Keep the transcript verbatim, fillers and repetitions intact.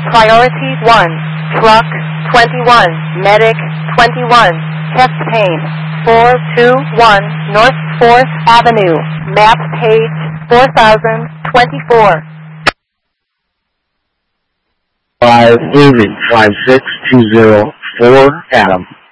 Priority one, Truck twenty-one, Medic twenty-one, Chest Pain four two one North fourth Avenue, Map page four thousand twenty-four. five eight five six two zero four Adam.